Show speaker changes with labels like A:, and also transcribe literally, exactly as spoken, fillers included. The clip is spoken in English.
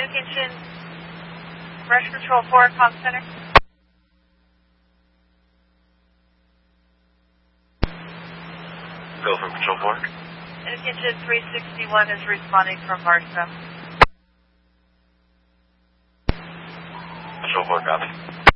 A: Attention, Rush Control four, Comm Center.
B: Go from Control four.
A: Attention, three sixty-one is responding from Marsa.
B: Control four, copy.